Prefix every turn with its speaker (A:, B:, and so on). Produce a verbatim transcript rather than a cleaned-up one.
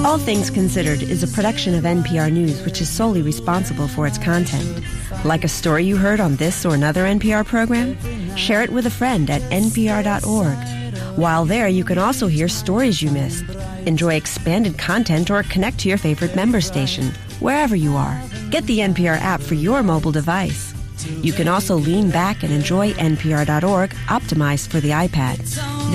A: All Things Considered is a production of N P R News, which is solely responsible for its content. Like a story you heard on this or another N P R program? Share it with a friend at N P R dot org. While there, you can also hear stories you missed, enjoy expanded content, or connect to your favorite member station, wherever you are. Get the N P R app for your mobile device. You can also lean back and enjoy N P R dot org, optimized for the iPad.